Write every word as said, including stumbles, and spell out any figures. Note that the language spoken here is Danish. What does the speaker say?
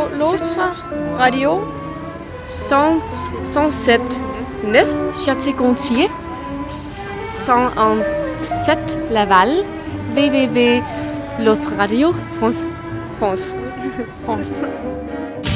L'autre radio cent sept neuf Château-Gontier, cent sept Laval, w w w point l'autre radio France. France. France.